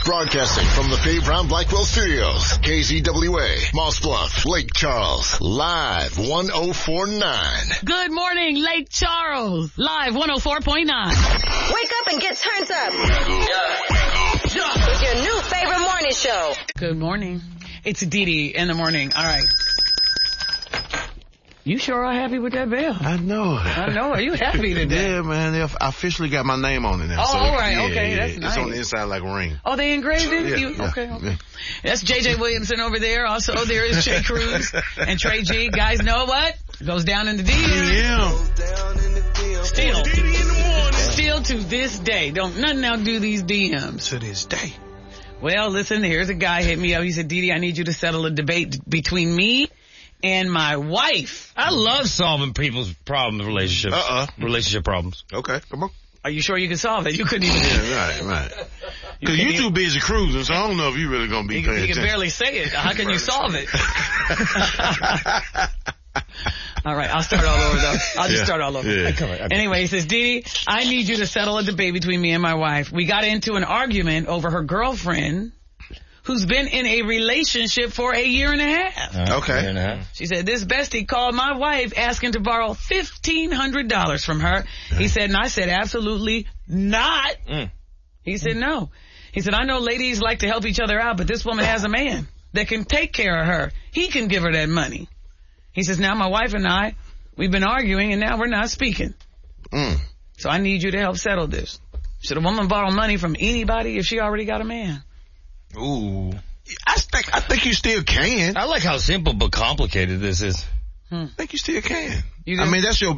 Broadcasting from the Faye Brown Blackwell Studios. KZWA, Moss Bluff, Lake Charles. Live 104.9. Good morning, Lake Charles. Live 104.9. Wake up and get turned up. With your new favorite morning show. Good morning. It's Dee Dee in the morning. All right. You sure are happy with that bell. I know. Are you happy today? Yeah, man. They officially got my name on it now. Oh, so, all right. Yeah, okay, that's nice. It's on the inside like a ring. Oh, they engraved it? Yeah. Okay. That's J.J. Williamson over there. Also, there is Shay Cruz and Trey G. Guys, know what? Goes down in the DM. Still to this day. Don't nothing outdo these DMs. To this day. Well, listen, here's a guy hit me up. He said, Dee Dee, I need you to settle a debate between me and my wife. I love solving people's problems, relationship problems. Okay, come on. Are you sure you can solve it? You couldn't even. Yeah, right. Because you too busy cruising, so I don't know if you really going to be paying attention. You can barely say it. How can you solve it? All right, I'll start all over, though. I'll just start all over. Yeah. Anyway, he says, Dee Dee, I need you to settle a debate between me and my wife. We got into an argument over her girlfriend who's been in a relationship for a year and a half. Okay. She said, this bestie called my wife asking to borrow $1,500 from her. He said, and I said, absolutely not. He said, no. He said, I know ladies like to help each other out, but this woman has a man that can take care of her. He can give her that money. He says, now my wife and I, we've been arguing and now we're not speaking. So I need you to help settle this. Should a woman borrow money from anybody if she already got a man? Ooh. I think you still can. I like how simple but complicated this is. I think you still can. You do? I mean, that's your